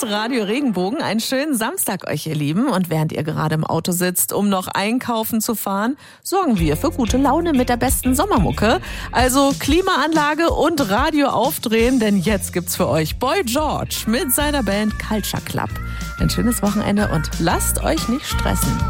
ist Radio Regenbogen. Einen schönen Samstag euch, ihr Lieben. Und während ihr gerade im Auto sitzt, um noch einkaufen zu fahren, sorgen wir für gute Laune mit der besten Sommermucke. Also Klimaanlage und Radio aufdrehen, denn jetzt gibt's für euch Boy George mit seiner Band Culture Club. Ein schönes Wochenende und lasst euch nicht stressen.